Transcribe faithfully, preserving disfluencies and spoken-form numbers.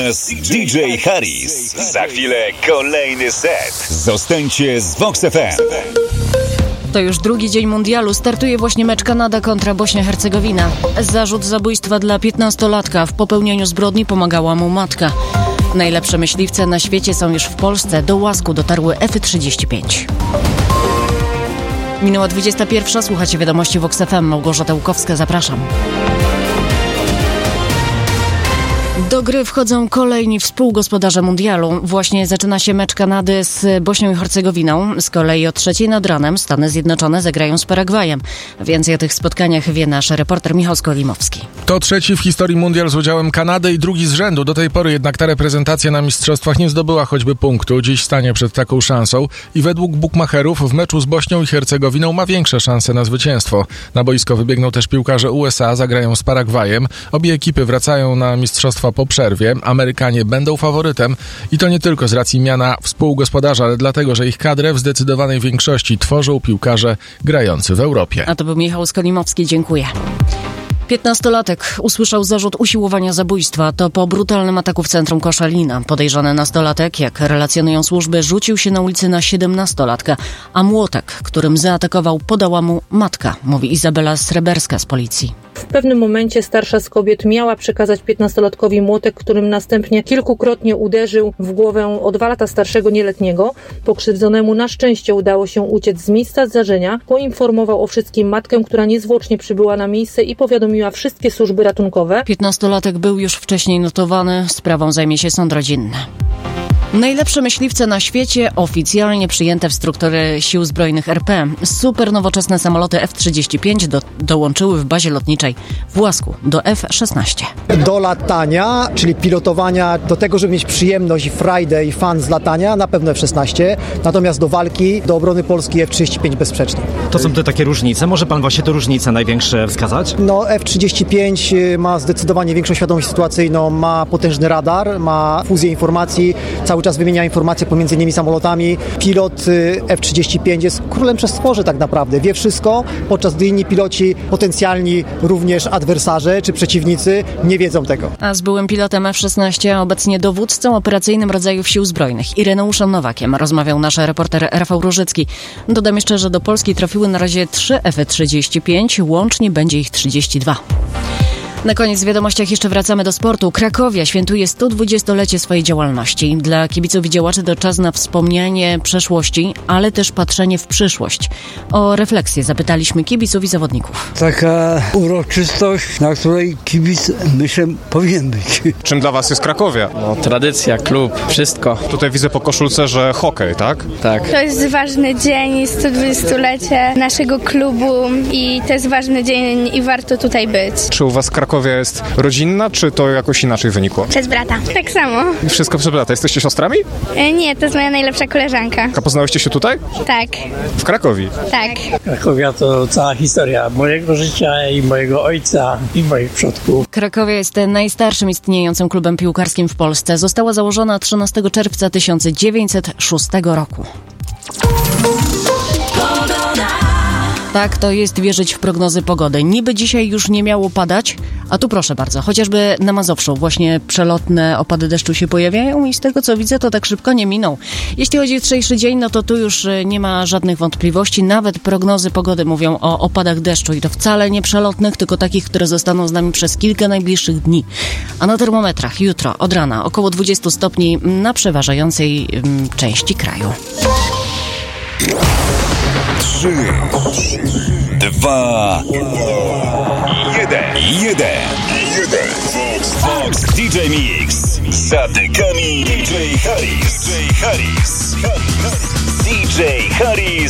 D J Harris. Za chwilę kolejny set. Zostańcie z Vox F M. To już drugi dzień mundialu. Startuje właśnie mecz Kanada kontra Bośnia-Hercegowina. Zarzut zabójstwa dla piętnastolatka. W popełnieniu zbrodni pomagała mu matka. Najlepsze myśliwce na świecie są już w Polsce. Do Łasku dotarły F trzydzieści pięć. Minęła dwudziesta pierwsza. Słuchacie wiadomości Vox F M. Małgorzata Łukowska, zapraszam. Do gry wchodzą kolejni współgospodarze mundialu. Właśnie zaczyna się mecz Kanady z Bośnią i Hercegowiną. Z kolei o trzeciej nad ranem Stany Zjednoczone zagrają z Paragwajem. Więcej o tych spotkaniach wie nasz reporter Michał Skolimowski. To trzeci w historii mundial z udziałem Kanady i drugi z rzędu. Do tej pory jednak ta reprezentacja na mistrzostwach nie zdobyła choćby punktu. Dziś stanie przed taką szansą i według bukmacherów w meczu z Bośnią i Hercegowiną ma większe szanse na zwycięstwo. Na boisko wybiegną też piłkarze U S A, zagrają z Paragwajem. Obie ekipy wracają na mistrzostwa po przerwie. Amerykanie będą faworytem i to nie tylko z racji miana współgospodarza, ale dlatego, że ich kadrę w zdecydowanej większości tworzą piłkarze grający w Europie. A to był Michał Skolimowski, dziękuję. piętnastolatek usłyszał zarzut usiłowania zabójstwa. To po brutalnym ataku w centrum Koszalina. Podejrzany nastolatek, jak relacjonują służby, rzucił się na ulicy na siedemnastolatka, a młotek, którym zaatakował, podała mu matka, mówi Izabela Sreberska z policji. W pewnym momencie starsza z kobiet miała przekazać piętnastolatkowi młotek, którym następnie kilkukrotnie uderzył w głowę o dwa lata starszego nieletniego. Pokrzywdzonemu na szczęście udało się uciec z miejsca zdarzenia. Poinformował o wszystkim matkę, która niezwłocznie przybyła na miejsce i powiadomiła wszystkie służby ratunkowe. Piętnastolatek był już wcześniej notowany. Sprawą zajmie się sąd rodzinny. Najlepsze myśliwce na świecie oficjalnie przyjęte w struktury Sił Zbrojnych R P. Super nowoczesne samoloty F trzydzieści pięć do, dołączyły w bazie lotniczej w Łasku do F szesnaście. Do latania, czyli pilotowania, do tego, żeby mieć przyjemność i frajdę i fan z latania, na pewno F szesnaście. Natomiast do walki, do obrony Polski F trzydzieści pięć bezsprzecznie. To są te takie różnice. Może pan właśnie te różnice największe wskazać? No F trzydzieści pięć ma zdecydowanie większą świadomość sytuacyjną, ma potężny radar, ma fuzję informacji, cały czas wymienia informacje pomiędzy nimi samolotami. Pilot F trzydzieści pięć jest królem przez stworze tak naprawdę. Wie wszystko, podczas gdy inni piloci, potencjalni również adwersarze czy przeciwnicy, nie wiedzą tego. A z byłym pilotem F szesnaście, a obecnie dowódcą operacyjnym rodzajów Sił Zbrojnych Ireneuszem Nowakiem rozmawiał nasz reporter Rafał Różycki. Dodam jeszcze, że do Polski trafiły na razie trzy F trzydzieści pięć, łącznie będzie ich trzydzieści dwa. Na koniec w wiadomościach jeszcze wracamy do sportu. Krakowia świętuje sto dwudziestolecie swojej działalności. Dla kibiców i działaczy to czas na wspomnianie przeszłości, ale też patrzenie w przyszłość. O refleksję zapytaliśmy kibiców i zawodników. Taka uroczystość, na której kibic, myślę, powinien być. Czym dla was jest Krakowia? No, tradycja, klub, wszystko. Tutaj widzę po koszulce, że hokej, tak? Tak. To jest ważny dzień, sto dwudziestolecie naszego klubu i to jest ważny dzień i warto tutaj być. Czy u was Krakowia jest rodzinna, czy to jakoś inaczej wynikło? Przez brata. Tak samo. Wszystko przez brata. Jesteście siostrami? E, nie, to jest moja najlepsza koleżanka. A poznałyście się tutaj? Tak. W Krakowie? Tak. Krakowia to cała historia mojego życia i mojego ojca i moich przodków. Krakowia jest najstarszym istniejącym klubem piłkarskim w Polsce. Została założona trzynastego czerwca tysiąc dziewięćset szóstego roku. Tak, to jest wierzyć w prognozy pogody. Niby dzisiaj już nie miało padać, a tu proszę bardzo, chociażby na Mazowszu właśnie przelotne opady deszczu się pojawiają i z tego co widzę, to tak szybko nie miną. Jeśli chodzi o jutrzejszy dzień, no to tu już nie ma żadnych wątpliwości. Nawet prognozy pogody mówią o opadach deszczu i to wcale nie przelotnych, tylko takich, które zostaną z nami przez kilka najbliższych dni. A na termometrach jutro od rana około dwadzieścia stopni na przeważającej um, części kraju. Trzy, dwa, jeden, jeden, jeden. Vox D J Mix. Zatykami D J Harris. D J Harris. D J Harris